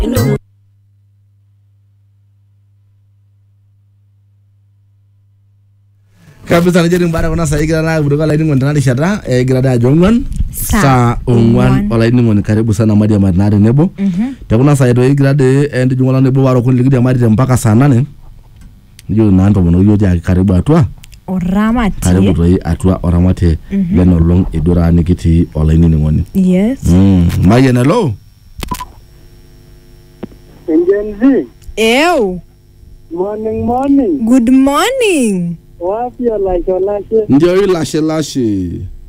Kabisa najeri mbara kuna saa igira na kutoka laini ngoni tana shata igira da jongwan saa ongwan olaini ngoni karibu sana madi ya marinari nebo te kuna saa ito igira de endi jungwala nebo waro kuni ligidi ya madi mpaka saa 8 ndio naanto mwana uyo dia karibu atua oramati karibu toi atua oramati leno long idura nikiti olaini ngoni yes maye na lo Ngenzi ew morning good morning wapi lashe ndio huyu lashe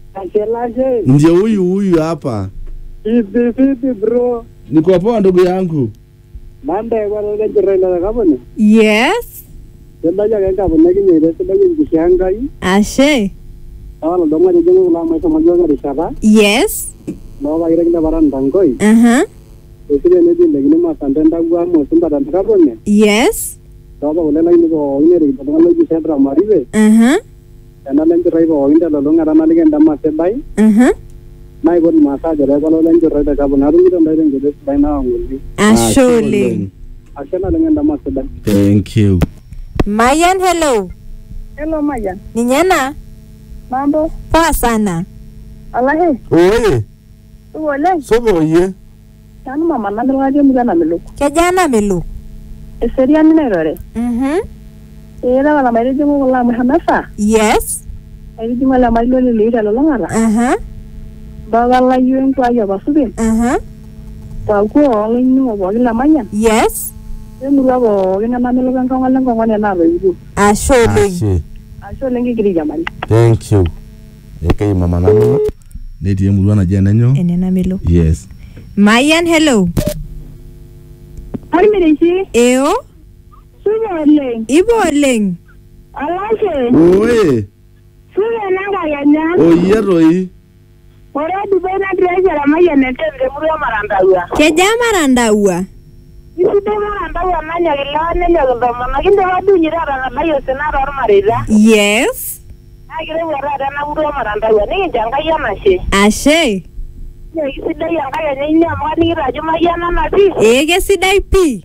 ndio huyu hapa vipi bro niko poa ndugu yangu manda kwa leo jirenda kabone yes ndio ya kabone kinyere ndio ngushangai ashe awala donga de jengo la maisha majoga rishaba yes no ba ire kinda baranda ngoi esire ne dinde gine masandenda gwa mo simba dan kabone yes Baba wala ini ko ini ri ko ngalo ji sentra maribe ana lenjo raibo inda lo ngara na ligenda ma se bai mai gon ma sa jere ko lo lenjo raida ka bona ru nda lenjo des bai na ngulli ashole ashana lengenda ma se bai thank you Mayan hello Mayan ni nyana mambo poa sana alahe oye wala sobo ye tanu mama na lwaje mjana melu kejana melu Seria ni nerore. Era wala mai de mo la Muhammad. Yes. Ai di mala mai lo le ira lo ngara. Ba wala yuen kwa ya basubin. Ta ko ngi mo bo la manya. Yes. E mu la bo ina na melo kan ngala ngone na lo yu. Ashole. Ashole ngi giri jamani. Thank you. Eke mama na no. Neti emurua na jana nyo. Enena melo. Yes. Mayan hello. Hari mirishi. Eo. Suboleng. Iboleng. Alashe. Oye. Suya nanga yanya. Oye roi. Ora di bena dreja la maya nete de muru marandawa. Keja marandawa. Isi de marandawa nanya gilane nyago mana kindo wadu nyira na bayo senaro marida. Yes. Agire wara na muru marandawa ni janga yana she. Ashe. Sidai yang kaya ni amani raja mayana nasi. Sidai pi.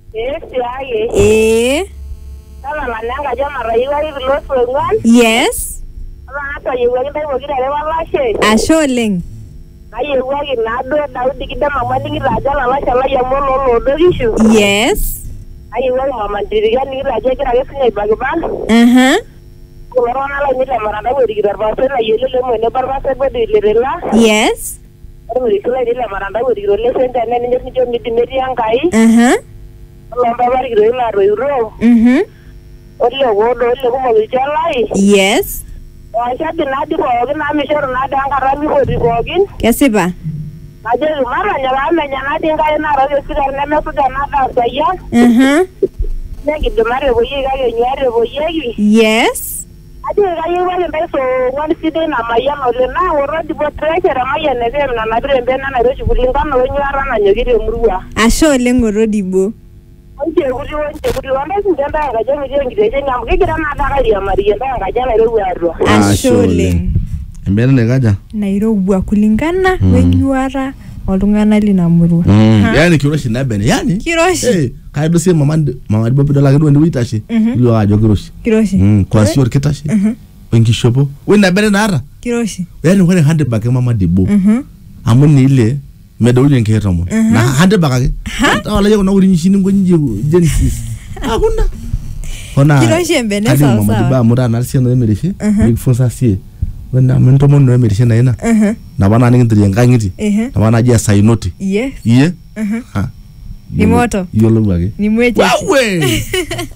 Siaye. Kala nanga jama raiwa lo sungan. Yes. Apa yuwa kita mau kita lewat lashe. Asholeng. Ayo wagi nado Daudi kita mama ni raja lashe la ya molo lo dorishu. Yes. Ayo wagi mama dirigan ni raja kira kesini bagaimana? Corona la ni la maranda wadi kita bahasa la yele le mo ne barbasa bodi le la. Yes. Kula ile maranda wadi ro le senta nene ni jo ni dimeri yangai. Lomba bari ro la ro. Ole wodo ole ko mo chalai. Yes. Wa shabi na di ko na mi shoro na da ngara mi ko di gogin. Kesiba. Aje mara nya ba me nya na di ngai na ro sigar na me ko da na da saya. Ne gi de mare bo yi ga ye nyare bo yi. Yes. Ade ga yi wale be so wan side na maya no le na woro di bo treasure maya ne be na bre be na ro shugulinga no nyara na nyogire murua. Ashole ngoro dibo. Onje gudi wanda sindanda ga jami je ngide nyam ge gira na da ga ria maria da ga jana ro waro. Ashole. Mbele ne gaja. Nairobi kulingana wenyuara olungana lina murua. Yani kiroshi na bene yani. Kiroshi. Kaido se mama dibo dola ga ndo witashi. Ilo ga jo kiroshi. Kiroshi. Kwa sior kitashi. Wengi shopo. Wenda bene nara. Kiroshi. Yani wale hande bake mama dibo. Amuni ile medawuli nketa mo. Na hande bakake. Wala yego na uri nyishini ngonje Genesis. Hakuna. Hona. Kiroshi mbene sawa. Mama diba mura na sio no emereshi. Nikifunza sie. Wenda mento mo no emereshi na ina. Na bana ningi ndiri ngangiti. Na bana je sainoti. Yes. Iye. Ni moto. Yolo bage. Ni mweje. Wawe.